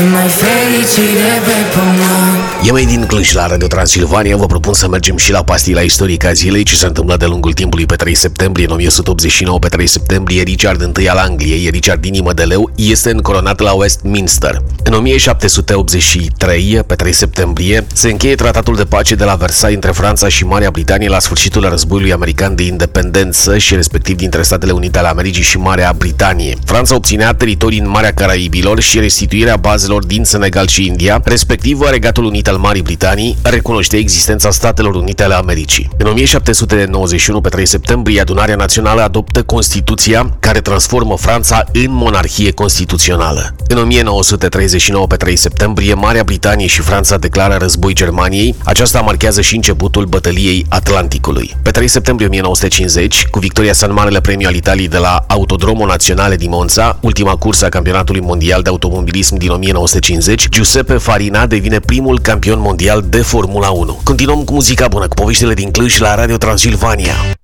mai fericire pe pământ. Eu din Cluj la Radio Transilvania vă propun să mergem și la pastila istorică a zilei, ce s-a întâmplat de lungul timpului pe 3 septembrie. În 1189, pe 3 septembrie, Richard I al Angliei, Richard Inimă de Leu, este încoronat la Westminster. În 1783, pe 3 septembrie, se încheie tratatul de pace de la Versailles între Franța și Marea Britanie la sfârșitul războiului american de independență și respectiv dintre Statele Unite ale Americii și Marea Britanie. Franța obținea teritorii în Marea Caraibilor și restituirea bazelor din Senegal și India, respectiv Regatul Unit al Marii Britanii recunoștea existența Statelor Unite ale Americii. În 1791, pe 3 septembrie, Adunarea Națională adoptă Constituția, care transformă Franța în monarhie constituțională. În 1939, pe 3 septembrie, Marea Britanie și Franța declară război Germaniei. Aceasta marchează și începutul bătăliei Atlanticului. Pe 3 septembrie 1950, cu victoria sa în Marele Premiu al Italiei de la Autodromo Nazionale di Monza, ultima cursă a campionatului mondial de automobilism din 1950, Giuseppe Farina devine primul campion mondial de Formula 1. Continuăm cu muzica bună, cu poveștile din Cluj la Radio Transilvania.